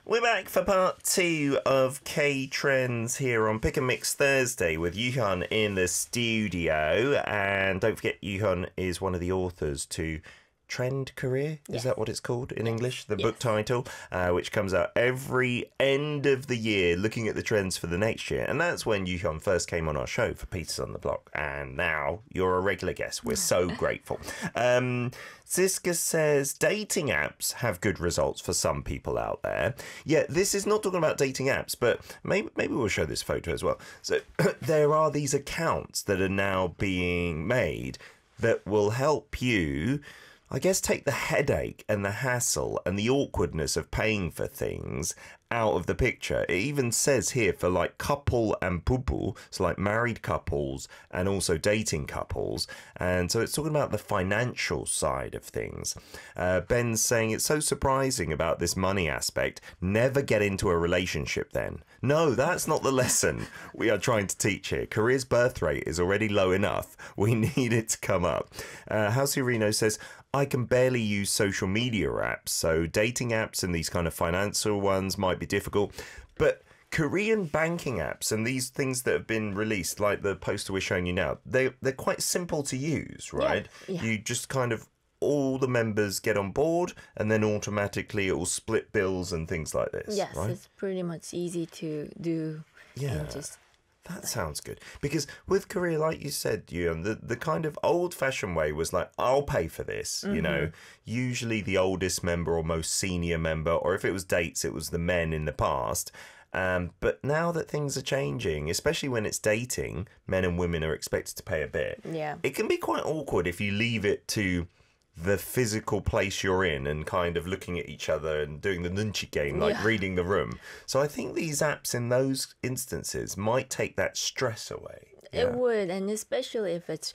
We're back for part 2 of K-Trends here on Pick and Mix Thursday with Yuhyun in the studio. And don't forget, Yuhyun is one of the authors to Trend Career. Is that what it's called in English? The book title, which comes out every end of the year, looking at the trends for the next year. And that's when Yuhyun first came on our show for Peters on the Block. And now you're a regular guest. We're so grateful. Ziska says dating apps have good results for some people out there. Yeah, this is not talking about dating apps, but maybe we'll show this photo as well. So there are these accounts that are now being made that will help you, I guess, take the headache and the hassle and the awkwardness of paying for things out of the picture. It even says here for like couple and pupu, so like married couples and also dating couples. And so it's talking about the financial side of things. Ben's saying it's so surprising about this money aspect. Never get into a relationship then. No, that's not the lesson we are trying to teach here. Korea's birth rate is already low enough. We need it to come up. Halsey Reno says, I can barely use social media apps, so dating apps and these kind of financial ones might be difficult. But Korean banking apps and these things that have been released, like the poster we're showing you now, they're quite simple to use, right? Yeah. You just kind of, all the members get on board and then automatically it will split bills and things like this. Yes, right? It's pretty much easy to do. Yeah. That sounds good. Because with Korea, like you said, the kind of old-fashioned way was like, I'll pay for this, you know. Usually the oldest member or most senior member, or if it was dates, it was the men in the past. But now that things are changing, especially when it's dating, men and women are expected to pay a bit. Yeah. It can be quite awkward if you leave it to the physical place you're in and kind of looking at each other and doing the nunchi game, like reading the room. So I think these apps in those instances might take that stress away. It would, and especially if it's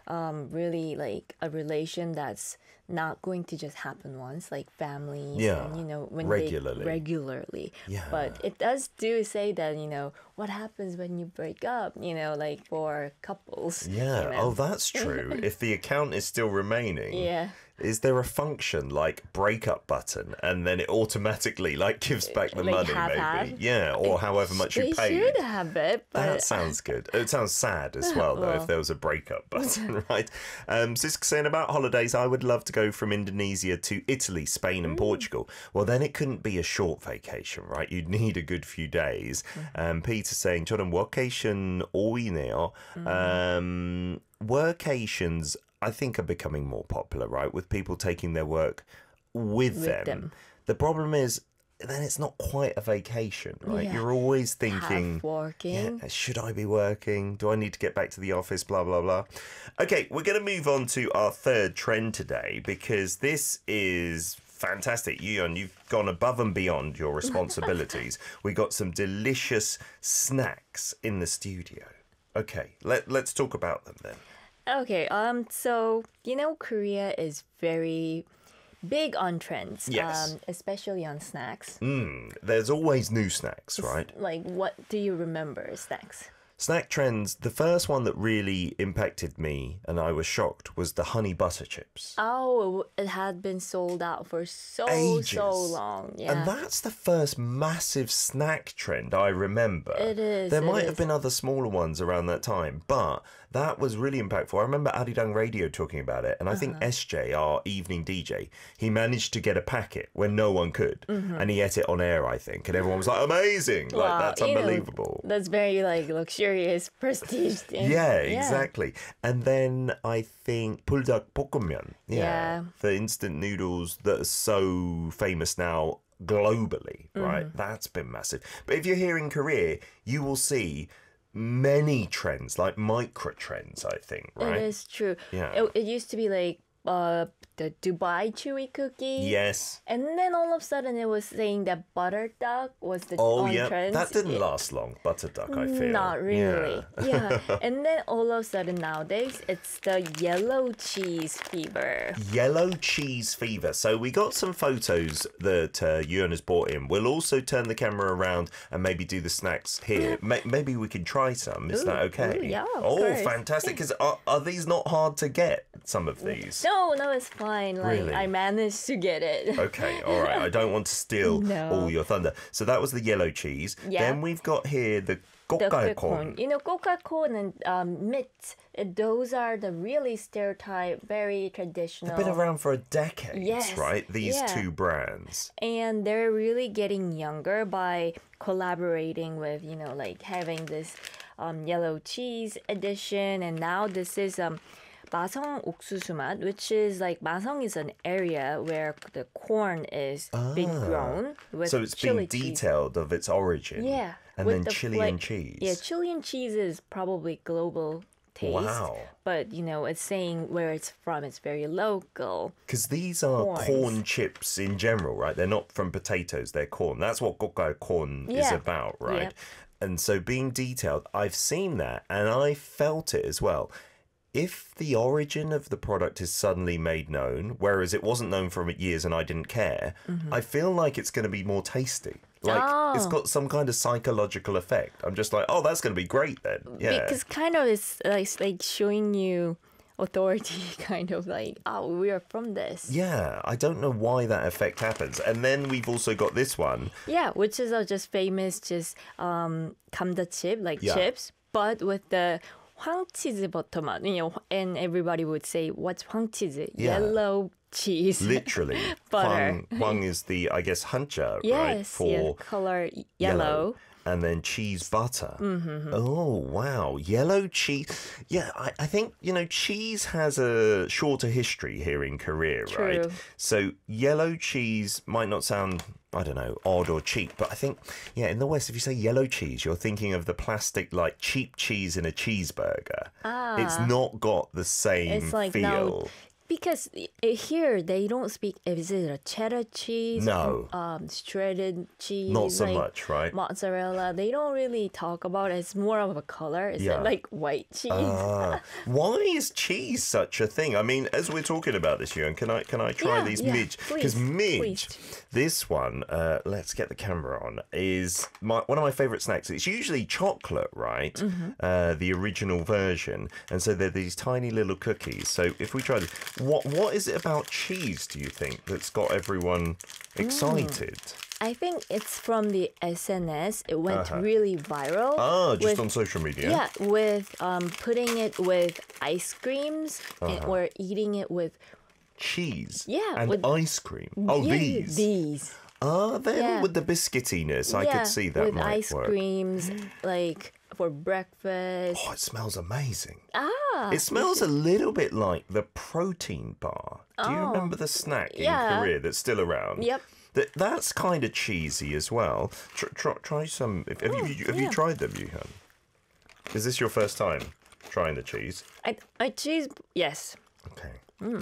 really like a relation that's not going to just happen once, like families, and you know, when regularly. Yeah. But it does do say that, you know, what happens when you break up, you know, like for couples. Yeah. You know? Oh, that's true. If the account is still remaining. Yeah. Is there a function like breakup button and then it automatically like gives back the like money maybe? Yeah, or however much you paid. They should have it, but that sounds good. It sounds sad as well though if there was a breakup button, right? Sisk saying about holidays, I would love to go from Indonesia to Italy, Spain and Portugal. Well, then it couldn't be a short vacation, right? You'd need a good few days. Peter saying 저는 workation 오이네요. Workations I think are becoming more popular, right? With people taking their work with them. The problem is then it's not quite a vacation, right? You're always thinking, working. Should I be working? Do I need to get back to the office? Blah, blah, blah. Okay, we're going to move on to our third trend today because this is fantastic. Yuhyun, you've gone above and beyond your responsibilities. We got some delicious snacks in the studio. Okay, let's talk about them then. Okay, so, you know, Korea is very big on trends, especially on snacks. There's always new snacks, right? Like, what do you remember snacks? Snack trends, the first one that really impacted me and I was shocked was the honey butter chips. Oh, it had been sold out for so long. Yeah. And that's the first massive snack trend I remember. It is. There might have been other smaller ones around that time, but that was really impactful. I remember Arirang Radio talking about it, and I think SJ, our evening DJ, he managed to get a packet when no one could, and he ate it on air, I think, and everyone was like, amazing, wow, like that's unbelievable. That's very like luxurious, prestige thing. Yeah, exactly. And then I think 불닭 볶음면, the instant noodles that are so famous now globally, right? That's been massive. But if you're here in Korea, you will see many trends, like micro trends, I think, right? It is true. Yeah. It used to be like the Dubai chewy cookie. Yes. And then all of a sudden it was saying that butter duck was the on trend. That didn't last long, butter duck, I feel. Not really. Yeah. And then all of a sudden nowadays it's the yellow cheese fever. Yellow cheese fever. So we got some photos that Yuhyun has brought in. We'll also turn the camera around and maybe do the snacks here. Maybe we can try some. Is that okay? Yeah, of course. Fantastic. Because are these not hard to get, some of these? No, it's fine. fine. Like Really? I managed to get it. Okay, all right. I don't want to steal No. all your thunder. So that was the yellow cheese. Yeah. Then we've got here the The gokgalkorn. You know, gokgalkorn and mit. Those are the really stereotype, very traditional. They've been around for a decade, Yes, right? These yeah. two brands. And they're really getting younger by collaborating with, you know, like having this yellow cheese edition. And now this is 마성 옥수수맛, which is like Masong is an area where the corn is being grown with So it's chili been cheese. detailed of its origin. Yeah. And with then the Chilean cheese. Yeah, Chilean cheese is probably global taste. Wow. But, you know, it's saying where it's from. It's very local. Because these are Corns. corn chips in general, right? They're not from potatoes, they're corn. That's what gokgalkorn is Yeah. about, right? Yep. And so being detailed, I've seen that and I felt it as well. If the origin of the product is suddenly made known, whereas it wasn't known for years and I didn't care, I feel like it's going to be more tasty. Like it's got some kind of psychological effect. I'm just like, oh, that's going to be great then. Yeah. Because kind of it's like showing you authority, kind of like, oh, we are from this. Yeah, I don't know why that effect happens. And then we've also got this one. Yeah, which is just famous, just 감자칩, like Yeah. chips, but with the 황치즈 버터맛. You know, and everybody would say, what's 황치즈? Yeah. Yellow cheese. Literally. Butter. Huang is the, I guess, huncha, right? Yes, yeah, color yellow. And then cheese butter. Oh, wow. Yellow cheese. Yeah, I think, you know, cheese has a shorter history here in Korea, right? True. So yellow cheese might not sound, I don't know, odd or cheap, but I think, yeah, in the West, if you say yellow cheese, you're thinking of the plastic, like, cheap cheese in a cheeseburger. It's not got the same It's like feel. now, because here they don't speak. Is it a cheddar cheese? No. Shredded cheese. Not so like much, right? Mozzarella. They don't really talk about it. It's more of a color. It's Yeah. like white cheese. Why is cheese such a thing? I mean, as we're talking about this, Yuan, can I try Yeah, these yeah, midge? Because please, midge, please. this one, let's get the camera on, is one of my favourite snacks. It's usually chocolate, right? The original version, and so they're these tiny little cookies. So if we try this, what is it about cheese? Do you think that's got everyone excited? I think it's from the SNS. It went really viral. Just with- on social media. Yeah, with putting it with ice creams or eating it with Cheese. Yeah, and with- ice cream. Oh, yeah, these. These. Then Yeah. with the biscuitiness, I Yeah, could see that with might ice work. creams, like for breakfast. Oh, it smells amazing. Ah, It smells a little bit like the protein bar. Do you remember the snack in Yeah. Korea that's still around? Yep. That's kind of cheesy as well. Try some. Have you tried them, Yuhan? Is this your first time trying the cheese? I cheese. Yes. Okay.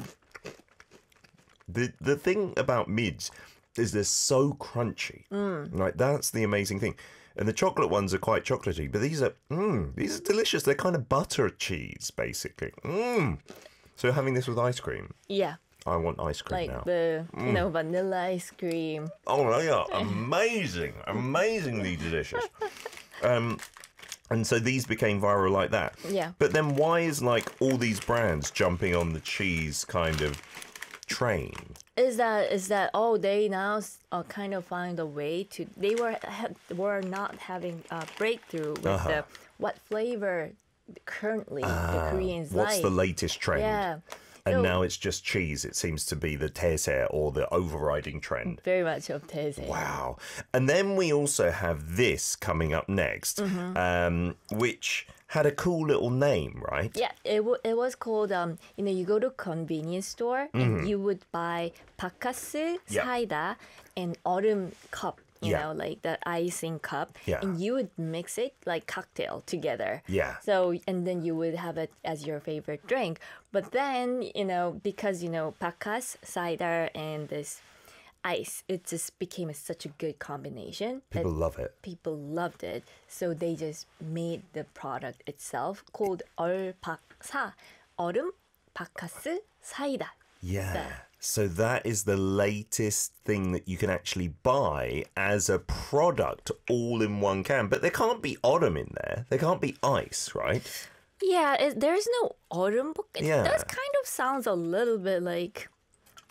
The thing about mids is they're so crunchy. Like that's the amazing thing. And the chocolate ones are quite chocolatey, but these are delicious. They're kind of butter cheese, basically. So having this with ice cream, Yeah. I want ice cream Like now. the vanilla ice cream. Oh, they are amazing, amazingly delicious. And so these became viral like that. Yeah. But then why is like all these brands jumping on the cheese kind of train? Is that they now kind of find a way to they were not having a breakthrough with the what flavor currently the Koreans What's like. the latest trend? Yeah. And So- now it's just cheese. It seems to be the taeseo or the overriding trend. Very much of taste. Wow. And then we also have this coming up next, which had a cool little name, right? Yeah, it was called you go to convenience store and you would buy 바카스 Yeah. 사이다 and autumn cup, you Yeah. know, like the icing cup, Yeah. and you would mix it like cocktail together. Yeah. So and then you would have it as your favorite drink. But then because 바카스 cider and this ice, it just became such a good combination. that People love it. people loved it, so they just made the product itself called 얼박사, 얼음 바카스 사이다. Yeah. So that is the latest thing that you can actually buy as a product all in one can. But there can't be autumn in there. There can't be ice, right? Yeah, there's no 얼음. Yeah. That kind of sounds a little bit like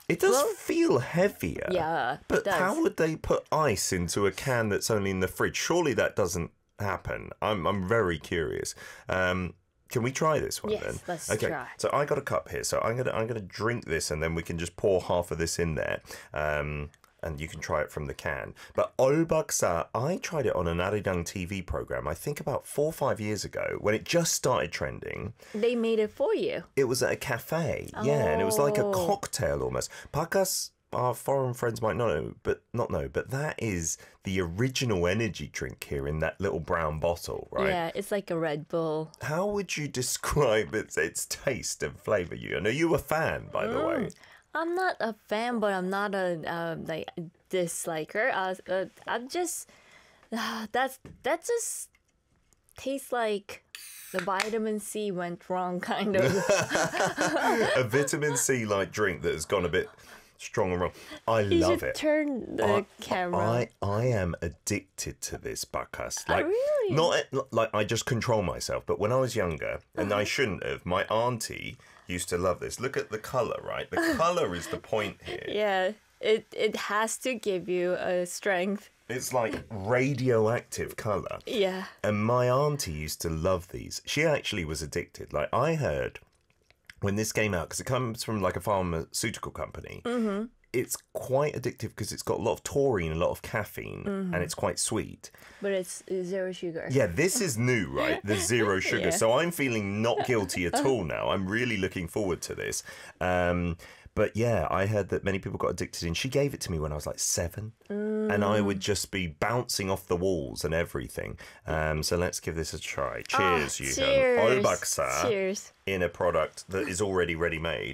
It does feel heavier. Yeah, But it does. how would they put ice into a can that's only in the fridge? Surely that doesn't happen. I'm very curious. Can we try this one Yes, then? let's okay. try. So I got a cup here. So I'm gonna drink this, and then we can just pour half of this in there. And you can try it from the can. But Olbaksa, I tried it on an Arirang TV program, I think about 4 or 5 years ago, when it just started trending. They made it for you. It was at a cafe, yeah, and it was like a Oh. cocktail almost. Pakas, our foreign friends might not know, but that is the original energy drink here in that little brown bottle, right? Yeah, it's like a Red Bull. How would you describe its taste and flavour? I know you a fan, by the way. I'm not a fan, but I'm not a like disliker. I'm just that just tastes like the vitamin C went wrong, kind of. A vitamin C like drink that has gone a bit strong and wrong. I You love should it. turn the camera. I am addicted to this Bakas. Like, really? Not like I just control myself, but when I was younger, and I shouldn't have, my auntie used to love this. Look at the colour, right? The colour is the point here. Yeah, it has to give you a strength. It's like radioactive colour. Yeah. And my auntie used to love these. She actually was addicted. Like, I heard when this came out, because it comes from like a pharmaceutical company, it's quite addictive because it's got a lot of taurine, a lot of caffeine, and it's quite sweet. But it's zero sugar. Yeah, this is new, right? The zero sugar. Yeah. So I'm feeling not guilty at all now. I'm really looking forward to this. But yeah, I heard that many people got addicted, and she gave it to me when I was like 7, and I would just be bouncing off the walls and everything. So let's give this a try. Cheers, you. Cheers. Olbaksa Cheers. in a product that is already ready made.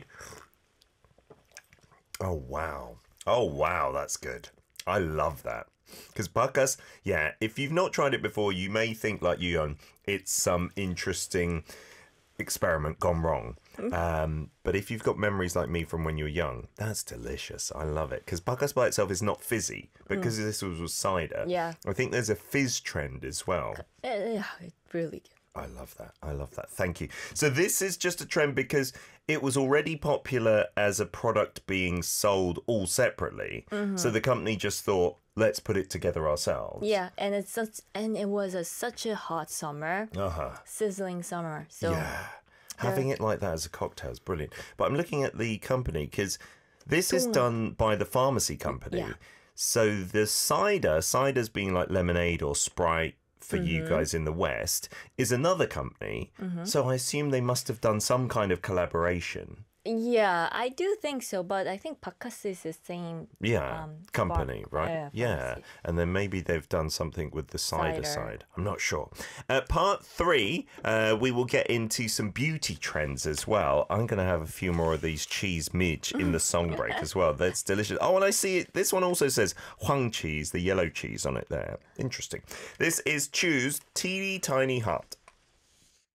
Oh wow! Oh wow, that's good. I love that. Because Bakas, yeah, if you've not tried it before, you may think like Yuyeon, it's some interesting experiment gone wrong. But if you've got memories like me from when you were young, that's delicious. I love it. Because Bakas by itself is not fizzy, because this was cider. Yeah. I think there's a fizz trend as well. Yeah, it's really good. I love that. I love that. Thank you. So this is just a trend because it was already popular as a product being sold all separately. So the company just thought, let's put it together ourselves. Yeah, and it was such a hot summer, sizzling summer. So Yeah. Having it like that as a cocktail is brilliant. But I'm looking at the company because this is done by the pharmacy company. Yeah. So the cider's being like lemonade or Sprite for you guys in the West, is another company. So I assume they must have done some kind of collaboration. yeah, I do think so. But I think Pakas is the same. Yeah, company, right? Yeah. pharmacy. And then maybe they've done something with the cider Cider. side. I'm not sure. Part 3, we will get into some beauty trends as well. I'm going to have a few more of these cheese midge in the song break as well. That's delicious. Oh, and I see it. This one also says Huang cheese, the yellow cheese on it there. Interesting. This is Chew's Teeny Tiny Hut.